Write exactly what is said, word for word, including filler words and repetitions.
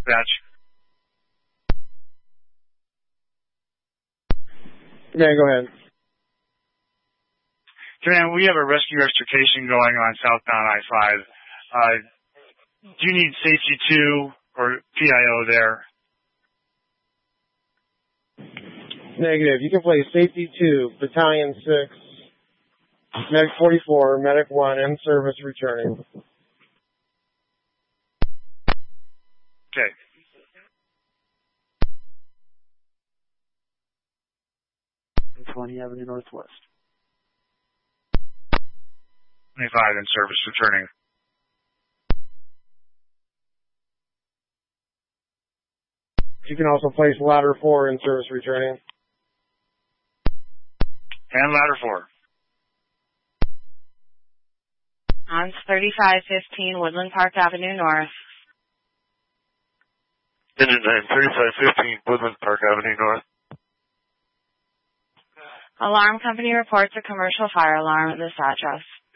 Batch. Yeah, go ahead. Command, we have a rescue extrication going on southbound I five. Uh, do you need safety two or P I O there? Negative. You can place safety two, battalion six, medic forty-four, medic one, and service returning. Okay. twenty Avenue Northwest. twenty-five in service returning. You can also place ladder four in service returning. And ladder four. On thirty-five fifteen Woodland Park Avenue North. Engine nine, thirty-five fifteen Woodland Park Avenue North. Alarm company reports a commercial fire alarm at this address.